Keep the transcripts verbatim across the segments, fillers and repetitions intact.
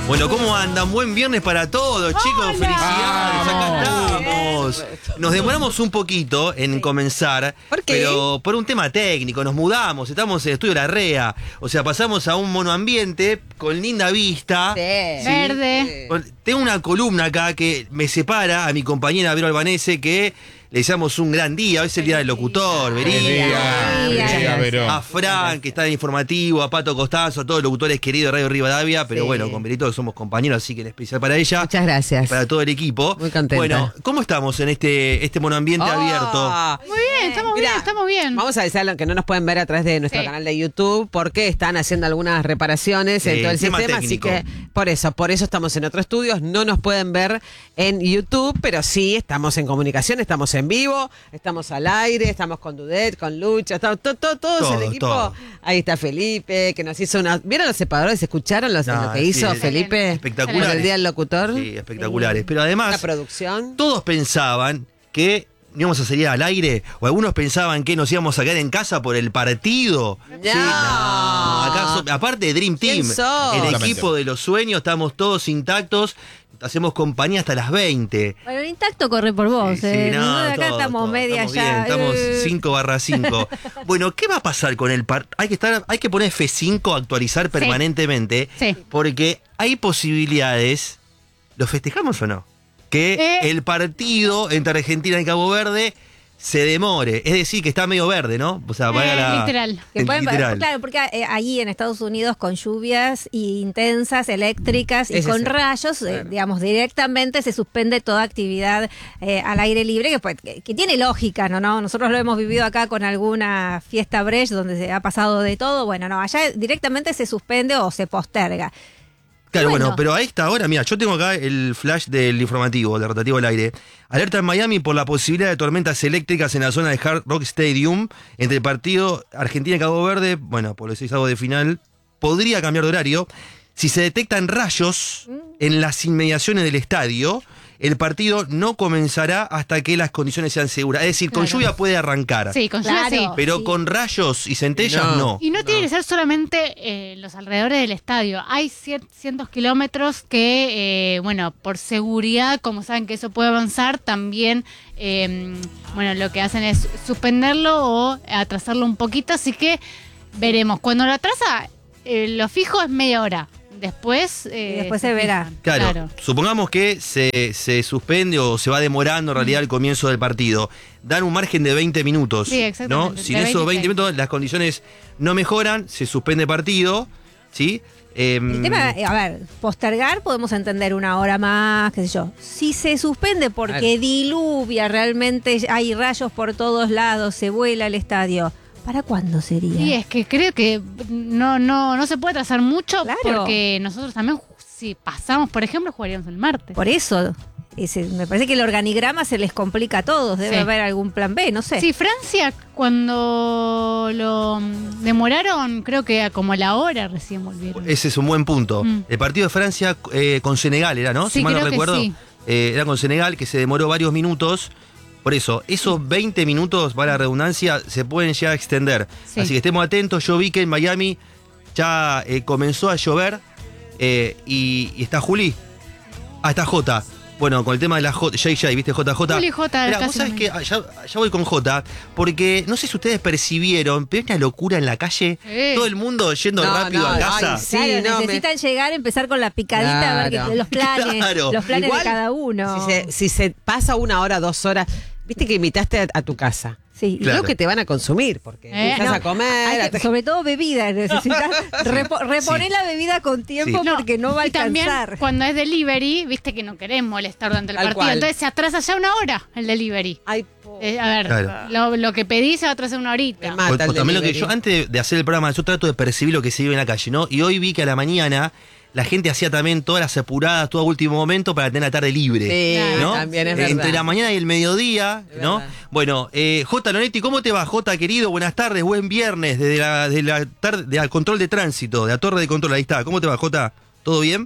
Bueno, ¿cómo andan? Buen viernes para todos, chicos. Hola. Felicidades, acá Vamos. estamos. Nos demoramos un poquito en Sí. comenzar, ¿Por qué? pero por un tema técnico. Nos mudamos, estamos en el estudio de la REA. O sea, pasamos a un monoambiente con linda vista. Sí. Verde. Bueno, tengo una columna acá que me separa a mi compañera Vero Albanese, que le deseamos un gran día. Hoy es el día del locutor, Feliz Verito. día. Feliz día, Vero. A Fran, que está en informativo, a Pato Costanzo, a todos los locutores queridos de Radio Rivadavia, pero Sí. bueno, con Verito somos compañeros, así que en especial para ella, Muchas gracias. para todo el equipo. Muy contenta. Bueno, ¿cómo estamos en este, este monoambiente Oh. abierto? Muy bien, estamos Mirá, bien, estamos bien. Vamos a avisar que no nos pueden ver a través de nuestro Sí. canal de YouTube porque están haciendo algunas reparaciones Sí, en todo el tema sistema, técnico. así que por eso, por eso estamos en otros estudios, no nos pueden ver en YouTube, pero sí estamos en comunicación, estamos en vivo, estamos al aire, estamos con Dudet, con Lucha, estamos to- to- todos Todo, el equipo. todo. Ahí está Felipe, que nos hizo una. ¿Vieron los separadores? ¿Escucharon los, Ah, lo que hizo sí. Felipe? Espectaculares. Por el día del locutor. Sí, espectaculares. Pero La además, producción. todos pensaban que íbamos a salir al aire, o algunos pensaban que nos íbamos a quedar en casa por el partido. No. Sí, no. Acá so- aparte de Dream ¿Quién Team, sos? el Totalmente. equipo de los sueños, estamos todos intactos. Hacemos compañía hasta las veinte. Bueno, el intacto corre por vos. Sí, sí, eh. no, Nosotros acá todo, estamos todo, media estamos ya. bien, estamos eh. cinco barra cinco. Bueno, ¿qué va a pasar con el par? Hay que estar, hay que poner F cinco, actualizar permanentemente, Sí. porque hay posibilidades. ¿Lo festejamos o no? Que Eh. el partido entre Argentina y Cabo Verde se demore. Es decir, que está medio verde, ¿no? O sea, vaya Eh, la. literal. Que pueden- literal. Claro, porque eh, allí en Estados Unidos con lluvias intensas, eléctricas y Es con ese. rayos, eh, Claro. digamos, directamente se suspende toda actividad eh, al aire libre, que, pues, que, que tiene lógica, ¿no? ¿no? Nosotros lo hemos vivido acá con alguna fiesta breche donde se ha pasado de todo. Bueno, no, allá directamente se suspende o se posterga. Claro, bueno. Bueno. pero a esta hora, mira, yo tengo acá el flash del informativo, del rotativo al aire. Alerta en Miami por la posibilidad de tormentas eléctricas en la zona de Hard Rock Stadium entre el partido Argentina y Cabo Verde. Bueno, por los seis avos de final, podría cambiar de horario. Si se detectan rayos en las inmediaciones del estadio, el partido no comenzará hasta que las condiciones sean seguras. Es decir, con Claro. lluvia puede arrancar, Sí, con lluvia Claro. sí. pero Sí. con rayos y centellas No. no. Y no, tiene que ser solamente eh, los alrededores del estadio. Hay cier- cientos kilómetros que, eh, bueno, por seguridad, como saben que eso puede avanzar, también, eh, bueno, lo que hacen es suspenderlo o atrasarlo un poquito. Así que veremos. Cuando lo atrasa, eh, lo fijo es media hora. Después, eh, Y después se verá. fijan. Claro, supongamos que se, se suspende o se va demorando en realidad el comienzo del partido. Dan un margen de veinte minutos. Sí, exactamente, ¿no? Si en de esos veinte y veinte minutos las condiciones no mejoran, se suspende el partido. ¿Sí? Em, El tema, eh, a ver, postergar podemos entender una hora más, qué sé yo. Si se suspende porque Claro. diluvia, realmente hay rayos por todos lados, se vuela el estadio, ¿para cuándo sería? Sí, es que creo que no, no, no se puede trazar mucho Claro. porque nosotros también, ju- si pasamos, por ejemplo, jugaríamos el martes. Por eso, ese, me parece que el organigrama se les complica a todos, debe Sí. haber algún plan B, no sé. Sí, Francia, cuando lo mm, demoraron, creo que a como a la hora recién volvieron. Ese es un buen punto. Mm. El partido de Francia eh, con Senegal era, ¿no? Sí, si mal no creo que recuerdo. sí. Eh, era con Senegal, que se demoró varios minutos. Por eso, esos veinte minutos, para la redundancia, se pueden ya extender. Sí. Así que estemos atentos. Yo vi que en Miami ya eh, comenzó a llover. eh, y, y está Juli. Ah, está Jota. Bueno, con el tema de la J, J J, ¿viste? J J. Juli J, Mirá, casi vos sabés lo que ah, ya, ya voy con J, porque no sé si ustedes percibieron, pero hay una locura en la calle. Sí. Todo el mundo yendo No, rápido no, a casa. ay, sí. Claro, no, me- necesitan llegar, empezar con la picadita, a ver Claro. que- los planes, Claro. los planes Igual, de cada uno. Si se, si se pasa una hora, dos horas, viste que invitaste a, a tu casa. Sí. Y Claro. creo que te van a consumir, porque Eh, empiezas no, a comer. Hay a- que- sobre todo bebida, necesitas repo- reponer Sí. la bebida con tiempo Sí. porque no va a y también alcanzar. cuando es delivery, viste que no querés molestar durante el Tal partido. cual. Entonces se atrasa ya una hora el delivery. Ay, po- Eh, a ver, Claro. lo, lo que pedí se va a atrasar una horita. Me mata O- o el también lo que delivery. yo, antes de hacer el programa, yo trato de percibir lo que se vive en la calle, ¿no? Y hoy vi que a la mañana la gente hacía también todas las apuradas, todo a último momento para tener la tarde libre. Sí, ¿no? también es Eh, verdad. Entre la mañana y el mediodía, Es ¿no? verdad. Bueno, eh, J. Lonetti, ¿cómo te va, J, querido? Buenas tardes, buen viernes, desde la, de la tarde, de, al control de tránsito, de la torre de control, ahí está. ¿Cómo te va, J? ¿Todo bien?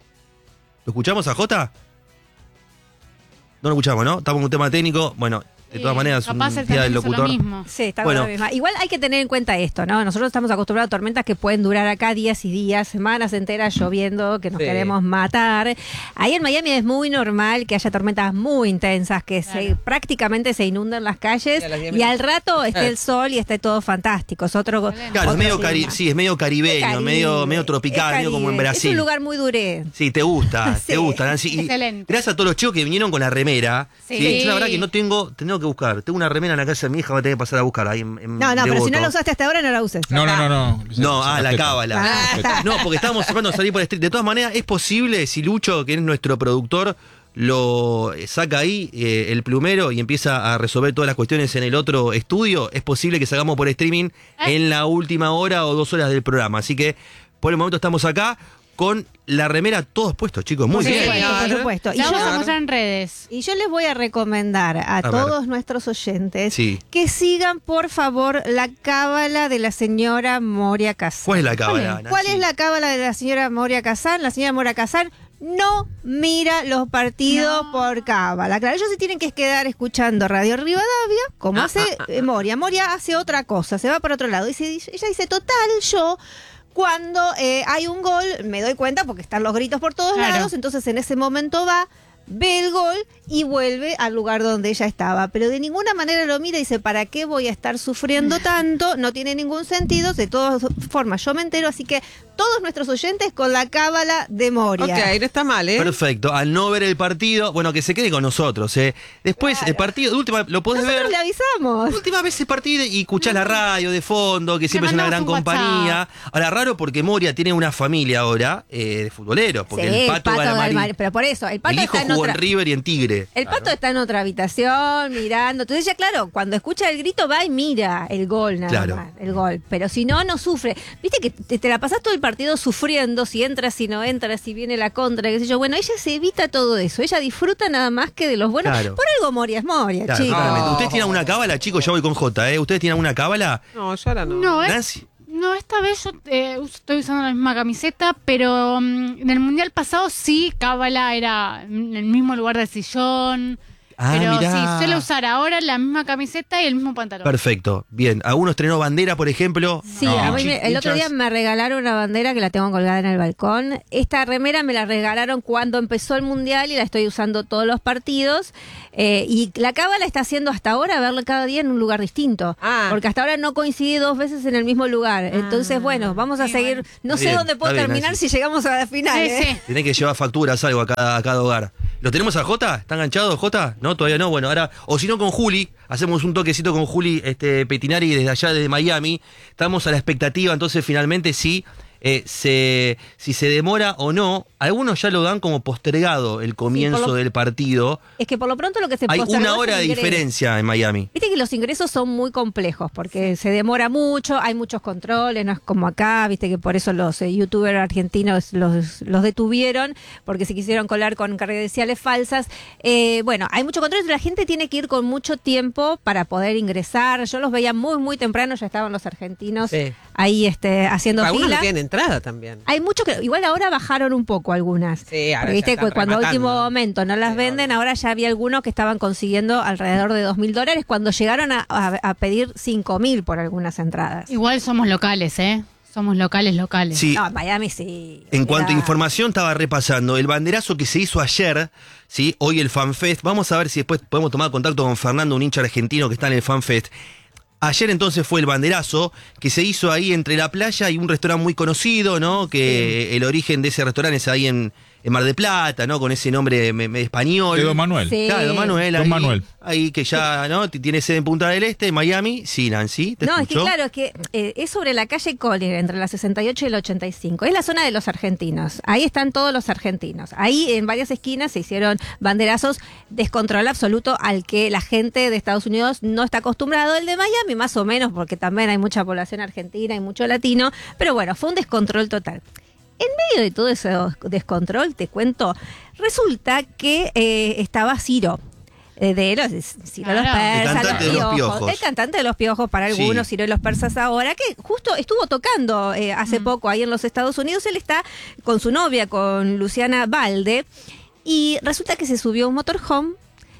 ¿Lo escuchamos a J? No lo escuchamos, ¿no? Estamos en un tema técnico. Bueno, De todas Sí, maneras, un capaz él día del también hizo lo locutor. mismo. Sí, está Bueno. con la misma. Igual hay que tener en cuenta esto, ¿no? Nosotros estamos acostumbrados a tormentas que pueden durar acá días y días, semanas enteras lloviendo, que nos Sí. queremos matar. Ahí en Miami es muy normal que haya tormentas muy intensas, que se, Claro. prácticamente se inunden las calles Y a las diez y al minutos. rato esté el sol y esté todo fantástico. Es otro, Excelente. Claro, es otro medio, clima. cari sí, es medio caribeño, Caribe, medio, medio es tropical, medio como en Caribe. Brasil. Es un lugar muy duré. Sí, te gusta, Sí. te gusta, Nancy. Y Excelente. gracias a todos los chicos que vinieron con la remera. Sí. Sí, yo la verdad que no tengo, tengo que buscar. Tengo una remera en la casa de mi hija, voy a tener que pasar a buscar ahí en, en No, no, pero si no Devoto. la usaste hasta ahora, no la uses. No, no, no, no. No, ah, la cábala. Ah, está. No, porque estábamos tratando de salir por el street. De todas maneras, es posible si Lucho, que es nuestro productor, lo saca ahí eh, el plumero y empieza a resolver todas las cuestiones en el otro estudio, es posible que salgamos por streaming en la última hora o dos horas del programa. Así que por el momento estamos acá con la remera todos puestos, chicos. Muy Por bien. supuesto, por Señor. supuesto. Y La vamos yo, a mostrar en redes. Y yo les voy a recomendar a, ver. todos nuestros oyentes Sí. que sigan, por favor, la cábala de la señora Moria Kazan. ¿Cuál es la cábala? ¿Cuál Nancy? es la cábala de la señora Moria Kazan? La señora Moria Kazan no mira los partidos No. por cábala. Claro, ellos se tienen que quedar escuchando Radio Rivadavia, como Ah, hace ah, eh, Moria. Moria hace otra cosa, se va por otro lado. Y se- ella dice, total, yo... Cuando eh, hay un gol, me doy cuenta porque están los gritos por todos Claro. lados, entonces en ese momento va, ve el gol y vuelve al lugar donde ella estaba. Pero de ninguna manera lo mira y dice, ¿para qué voy a estar sufriendo tanto? No tiene ningún sentido. De todas formas, yo me entero, así que todos nuestros oyentes con la cábala de Moria. Ok, no está mal, ¿eh? Perfecto. Al no ver el partido, bueno, que se quede con nosotros. ¿eh? Después, el partido, de última, lo podés Nosotros ver. le avisamos. La última vez el partido y escuchás la radio de fondo, que siempre es una gran mandamos un compañía. Ahora, raro porque Moria tiene una familia ahora eh, de futboleros, porque Sí, el Pato, Galmarín- Galmarín, pero por eso, el Pato el hijo está en jugó otra... en River y en Tigre. El Pato está en otra habitación mirando. Entonces ya, claro, cuando escucha el grito va y mira el gol nada Claro. más, el gol. Pero si no, no sufre. Viste que te, te la pasás todo el partido sufriendo, si entras, si no entras, si viene la contra, qué sé yo. Bueno, ella se evita todo eso. Ella disfruta nada más que de los buenos. Claro. Por algo Moria es Moria, Claro, chicos. claramente. No. ¿Ustedes tienen una cábala, chicos? Yo voy con J, ¿eh? ¿Ustedes tienen una cábala? No, yo ahora no. No, es- Nancy. no, esta vez yo eh, us- estoy usando la misma camiseta, pero mm, en el mundial pasado sí, cábala era en el mismo lugar del sillón. Ah, pero mirá. sí, suele usar ahora la misma camiseta y el mismo pantalón. Perfecto. Bien. ¿Alguno estrenó bandera, por ejemplo? Sí, No. a mí me- el otro día Hinchas. me regalaron una bandera que la tengo colgada en el balcón. Esta remera me la regalaron cuando empezó el mundial y la estoy usando todos los partidos. Eh, y la cábala está haciendo hasta ahora verla cada día en un lugar distinto. Ah. Porque hasta ahora no coincidí dos veces en el mismo lugar. Entonces, bueno, vamos a Sí, seguir. bueno. No Está sé bien, dónde puedo está bien, terminar Nancy. si llegamos a la final. Sí, ¿eh? sí. Tenés que llevar facturas, algo a cada, a cada hogar. ¿Lo tenemos a Jota? ¿Está enganchado Jota? No, todavía no. Bueno, ahora, o si no con Juli, hacemos un toquecito con Juli este, Petinari desde allá, desde Miami. Estamos a la expectativa, entonces finalmente sí. Eh, se, si se demora o no, algunos ya lo dan como postergado el comienzo Sí, por lo- del partido. Es que por lo pronto lo que se Hay postergó una es hora el de ingreso. diferencia en Miami. Viste que los ingresos son muy complejos porque se demora mucho, hay muchos controles, no es como acá, viste que por eso los eh, youtubers argentinos los, los detuvieron porque se quisieron colar con credenciales falsas. Eh, bueno, hay mucho control, la gente tiene que ir con mucho tiempo para poder ingresar. Yo los veía muy, muy temprano, ya estaban los argentinos Sí. ahí este, haciendo Algunos fila. no tienen entrada también. Hay muchos que, igual ahora bajaron un poco algunas. Sí, ahora Porque, ya viste, están cu- cuando a rematando. último momento no las Sí, venden, obvio. ahora ya había algunos que estaban consiguiendo alrededor de dos mil dólares cuando llegaron a, a- a pedir cinco mil por algunas entradas. Igual somos locales, ¿eh? Somos locales, locales. Sí. No, en Miami sí. En cuanto a Era- información, estaba repasando el banderazo que se hizo ayer, ¿sí? Hoy el FanFest. Vamos a ver si después podemos tomar contacto con Fernando, un hincha argentino que está en el FanFest. Ayer entonces fue el banderazo que se hizo ahí entre la playa y un restaurante muy conocido, ¿no? Que el origen de ese restaurante es ahí en, en Mar del Plata, ¿no? Con ese nombre me- me- español. De Don Manuel. Sí. Claro, Don Manuel. Don ahí, Manuel. Ahí que ya, ¿no? T- Tiene sede en Punta del Este, Miami. Sí, Nancy, te No, es que escucho. claro, es que eh, es sobre la calle Collier, entre la sesenta y ocho y la ochenta y cinco. Es la zona de los argentinos. Ahí están todos los argentinos. Ahí en varias esquinas se hicieron banderazos, descontrol absoluto al que la gente de Estados Unidos no está acostumbrado. El de Miami más o menos, porque también hay mucha población argentina y mucho latino. Pero bueno, fue un descontrol total. En medio de todo ese descontrol, te cuento, resulta que eh, estaba Ciro. eh, De los, Ciro de los Claro. persas, El cantante de los Piojos. El cantante de los piojos para algunos, Sí. Ciro de los persas ahora, que justo estuvo tocando eh, hace Mm. poco ahí en los Estados Unidos. Él está con su novia, con Luciana Valde, y resulta que se subió a un motorhome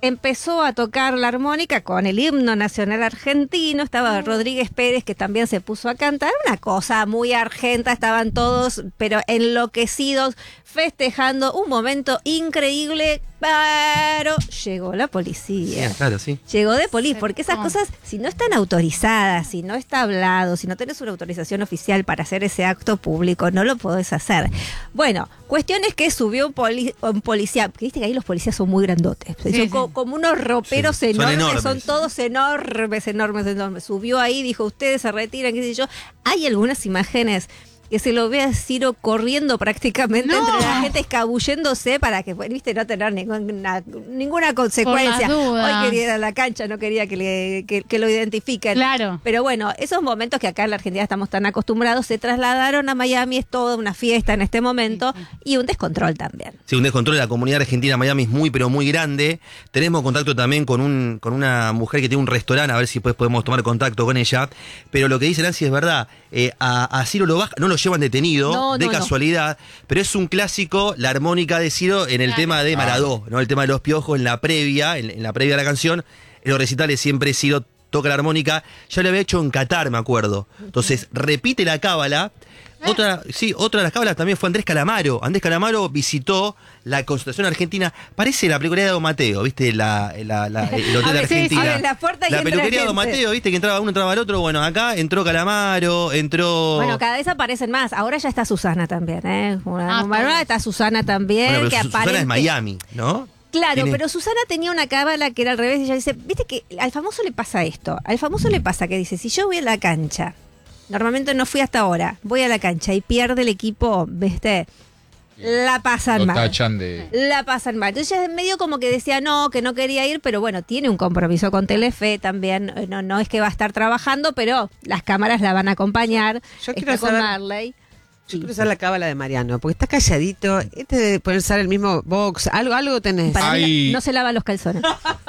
empezó a tocar la armónica con el himno nacional argentino, estaba Rodríguez Pérez que también se puso a cantar, una cosa muy argenta, estaban todos pero enloquecidos, festejando un momento increíble, pero llegó la policía. Sí, claro, sí. Llegó de polis, porque esas Oh. cosas, si no están autorizadas, si no está hablado, si no tenés una autorización oficial para hacer ese acto público, no lo podés hacer. Bueno, cuestión es que subió un, poli- un policía, porque viste que ahí los policías son muy grandotes, son sí. co- como unos roperos Sí, son enormes, enormes. son todos enormes, enormes, enormes. Subió ahí, dijo, ustedes se retiran, qué sé yo. Hay algunas imágenes que se lo ve a Ciro corriendo prácticamente No. entre la gente, escabulléndose para que, viste, no tener ninguna, ninguna consecuencia. Por las dudas. Hoy quería ir a la cancha, no quería que, le, que, que lo identifiquen. Claro. Pero bueno, esos momentos que acá en la Argentina estamos tan acostumbrados, se trasladaron a Miami, es toda una fiesta en este momento, y un descontrol también. Sí, un descontrol de la comunidad argentina en Miami es muy, pero muy grande. Tenemos contacto también con un con una mujer que tiene un restaurante, a ver si después podemos tomar contacto con ella. Pero lo que dice Nancy es verdad. Eh, a, a Ciro lo baja, no lo llevan detenido, No, de no, no. casualidad, pero es un clásico, la armónica de Ciro en el Claro. tema de Maradó, ¿no? El tema de los piojos en la previa, en, en la previa de la canción. En los recitales siempre Ciro toca la armónica. Ya lo había hecho en Qatar, me acuerdo. Entonces, repite la cábala. Otra, sí, otra de las cábalas también fue Andrés Calamaro. Andrés Calamaro visitó la Constitución Argentina. Parece la peluquería de Don Mateo, ¿viste? La, la, la- el hotel A de ver, sí, Argentina. sí, abre la puerta y la entra peluquería de Don gente. Mateo, ¿viste? Que entraba uno, entraba el otro. Bueno, acá entró Calamaro, entró. Bueno, cada vez aparecen más. Ahora ya está Susana también, ¿eh? Una- Ah, una- todos. está Susana también, Bueno, que pero Su- Susana aparente- es Miami, ¿no? Claro, Tiene- pero Susana tenía una cábala que era al revés. Y ella dice, viste que al famoso le pasa esto. Al famoso le pasa que dice, si yo voy a la cancha, normalmente no fui hasta ahora, voy a la cancha y pierde el equipo, ¿viste? La pasan Lo mal. tachan de... La pasan mal. Entonces ella medio como que decía no, que no quería ir, pero bueno, tiene un compromiso con Telefe también. eh, No, no es que va a estar trabajando, pero las cámaras la van a acompañar. Yo quiero Está con saber- Marley. Yo quiero usar la cábala de Mariano, porque está calladito. Este de poder usar el mismo box, algo, algo tenés. Para mí Ay. no se lava los calzones.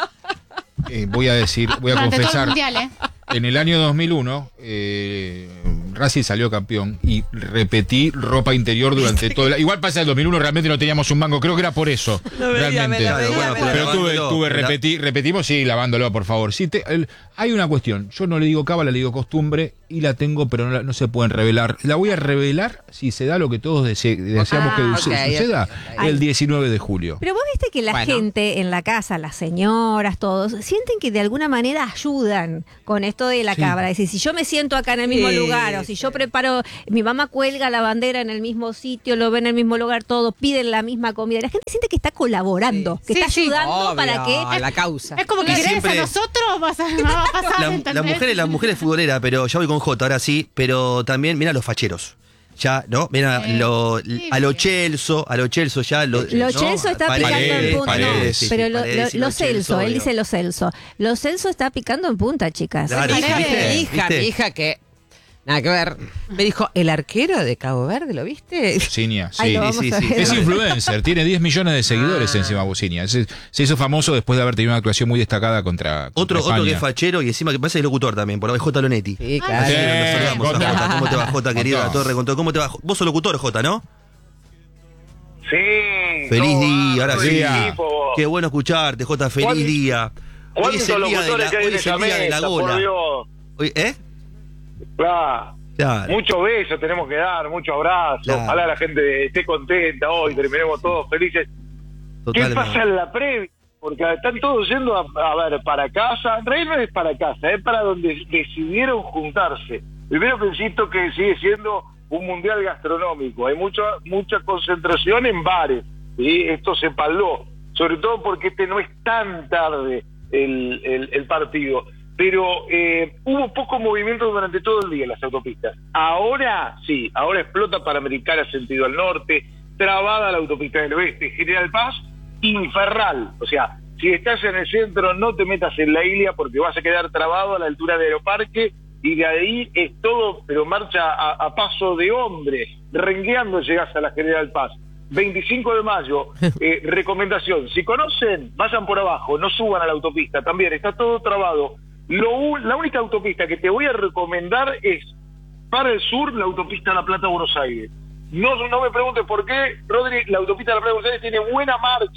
eh, voy a decir, voy a Durante todo el confesar, mundial, ¿eh? en el año dos mil uno, eh, Racing salió campeón y repetí ropa interior durante todo el... Igual pasa el dos mil uno, realmente no teníamos un mango, creo que era por eso, No veía, realmente. me la veía, Bueno, me la pero veía. tuve, Lavándolo, tuve me la- repetí, repetimos, sí, lavándolo, por favor. Sí, te- el- hay una cuestión, yo no le digo cábala, le digo costumbre, y la tengo, pero no, la- no se pueden revelar. La voy a revelar si se da lo que todos dese- deseamos Ah, que ok, suceda ok, ok. el diecinueve de julio. Pero vos viste que la Bueno. gente en la casa, las señoras, todos, sienten que de alguna manera ayudan con esto de la Sí. cámara. Es decir, si yo me siento acá en el mismo Sí, lugar, o si sí. yo preparo, mi mamá cuelga la bandera en el mismo sitio, lo ve en el mismo lugar, todo, piden la misma comida. La gente siente que está colaborando, Sí. que Sí, está sí. ayudando Obvio, para que... a la causa. Es como que Y querés siempre- a nosotros, vas a, va a pasar, La, ¿entendés? la mujer, la mujer es futbolera, pero ya voy con J, ahora sí, pero también, mira los facheros. Ya, ¿no? Mira, Sí. lo, Sí, a lo bien. Chelso, a lo Chelso ya. Lo, Lo ¿no? Celso está Paredes, picando en punta. Paredes, no, Paredes, sí, pero sí, lo, Paredes y lo, lo lo Celso, Celso, él obvio. dice lo Celso. Lo Celso está picando en punta, chicas. Claro, mi hija, ¿viste? mi hija, ¿Viste? mi hija que... Nada que ver. Me dijo, ¿el arquero de Cabo Verde lo viste? Bucinia, Ay, sí. lo vamos sí, a sí. ver. Es influencer, tiene diez millones de seguidores Ah. encima Bucinia. Se, se hizo famoso después de haber tenido una actuación muy destacada contra, contra Otro, otro que España. es fachero y encima que parece locutor también, por ahí J. Lonetti. Sí, Ah, claro. sí. Nos saludamos a Jota. Jota. ¿Cómo te va, Jota, querido? Jota. La torre con todo. ¿Cómo te va? Vos sos locutor, Jota, ¿no? Sí. Feliz ¿cómo día, va? ahora Feliz sí. equipo. Qué bueno escucharte, Jota. Feliz ¿Cuántos- día. Hoy es el ¿Cuántos día de locutores la, que hay hoy en es el esa día de la mesa, por gola. Dios? Hoy- ¿Eh? Claro. Claro. Muchos besos tenemos que dar, muchos abrazos. Claro. Ojalá la gente esté contenta hoy, terminemos todos felices. ¿Qué Totalmente. pasa en la previa? Porque están todos yendo a, a ver para casa. En realidad no es para casa, es para donde decidieron juntarse. Primero que insisto que sigue siendo un mundial gastronómico. Hay mucha mucha concentración en bares. ¿Sí? Esto se paldó. Sobre todo porque este no es tan tarde el, el, el partido. Pero eh, hubo poco movimiento durante todo el día en las autopistas. Ahora sí, ahora explota Panamericana sentido al norte, trabada la autopista del oeste, General Paz, infernal. O sea, si estás en el centro no te metas en la Ilia porque vas a quedar trabado a la altura de Aeroparque y de ahí es todo, pero marcha a, a paso de hombre, rengueando llegás a la General Paz. veinticinco de mayo, eh, recomendación, si conocen, vayan por abajo, no suban a la autopista, también está todo trabado. Lo, la única autopista que te voy a recomendar es para el sur, la autopista La Plata-Buenos Aires. No, no me preguntes por qué, Rodri, la autopista La Plata-Buenos Aires tiene buena marcha,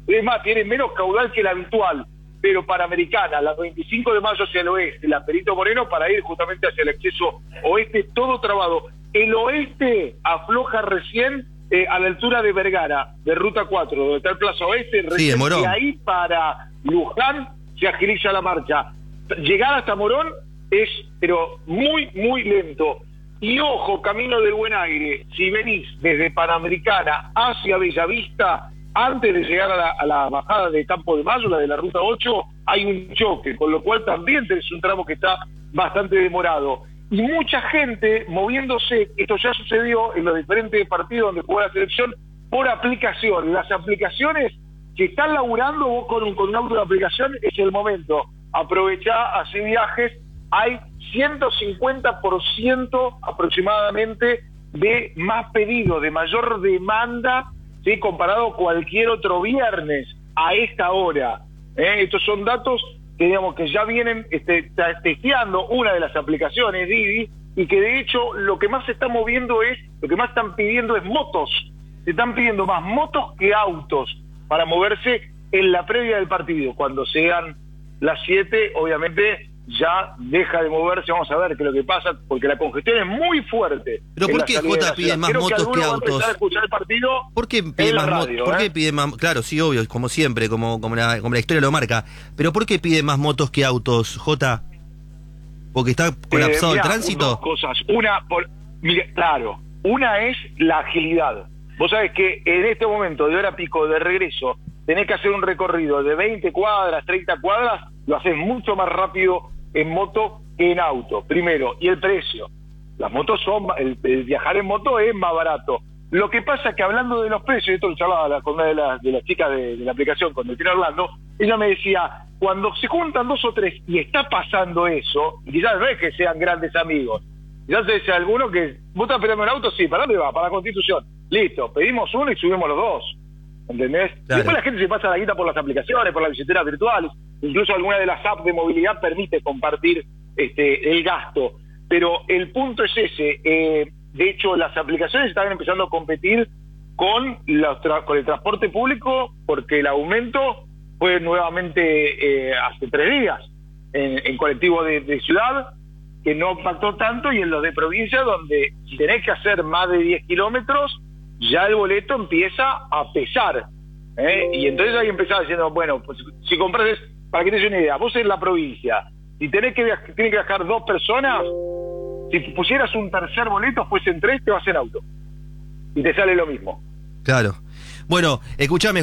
Es más, tiene menos caudal que el habitual, pero Panamericana, la veinticinco de mayo hacia el oeste, la Perito Moreno para ir justamente hacia el acceso oeste, todo trabado. El oeste afloja recién eh, a la altura de Vergara, de Ruta cuatro, donde está el Plaza Oeste, Sí, de recién Morón. de ahí para Luján se agiliza la marcha. Llegar hasta Morón es, pero muy, muy lento. Y ojo, camino del Buen Aire, si venís desde Panamericana hacia Bellavista, antes de llegar a la, a la bajada de Campo de Mayo, la de la Ruta ocho, hay un choque, con lo cual también tenés un tramo que está bastante demorado. Y mucha gente moviéndose, esto ya sucedió en los diferentes partidos donde juega la selección, por aplicación. Las aplicaciones que están laburando, vos con un, con un auto de aplicación, es el momento. Aprovechá, hacé viajes. Hay ciento cincuenta por ciento aproximadamente de más pedidos, de mayor demanda, ¿sí?, comparado a cualquier otro viernes a esta hora. ¿eh? Estos son datos que, digamos, que ya vienen este, testeando una de las aplicaciones, Didi, y que de hecho lo que más se está moviendo es, lo que más están pidiendo es motos. Se están pidiendo más motos que autos para moverse en la previa del partido. Cuando sean las siete, obviamente ya deja de moverse. Vamos a ver qué es lo que pasa, porque la congestión es muy fuerte. Pero ¿por qué Jota pide más motos que autos? A escuchar el partido ¿Por qué pide en la más motos? radio, ¿Por ¿eh? qué pide más? Claro, sí, obvio, como siempre, como, como, la, como la historia lo marca. Pero ¿por qué pide más motos que autos, Jota? ¿Porque está colapsado Eh, mirá, el tránsito? Dos cosas. Una, por, mira, claro, una es la agilidad. Vos sabés que en este momento de hora pico de regreso tenés que hacer un recorrido de veinte cuadras, treinta cuadras, lo haces mucho más rápido en moto que en auto, primero. Y el precio. Las motos son, el, el viajar en moto es más barato. Lo que pasa es que hablando de los precios, esto lo charlaba con una de las, de las chicas de, de la aplicación, con Delfina Orlando, ella me decía, cuando se juntan dos o tres y está pasando eso, y quizás no es que sean grandes amigos, quizás es alguno que, ¿vos estás esperando un auto? Sí, ¿para dónde va? Para la Constitución. Listo, pedimos uno y subimos los dos. ¿Entendés? Claro. Después la gente se pasa la guita por las aplicaciones, por las billeteras virtuales, incluso alguna de las apps de movilidad permite compartir este el gasto. Pero el punto es ese. Eh, de hecho, las aplicaciones están empezando a competir con, los tra- con el transporte público, porque el aumento fue nuevamente eh, hace tres días en, en colectivo de, de ciudad, que no impactó tanto, y en los de provincia, donde si tenés que hacer más de diez kilómetros, ya el boleto empieza a pesar. ¿eh? Y entonces ahí empezaba diciendo, bueno, pues si compras, para que te des una idea, vos en la provincia, si tenés que, viaj- tenés que viajar dos personas, si pusieras un tercer boleto, fuesen tres, te vas en auto. Y te sale lo mismo. Claro. Bueno, escúchame.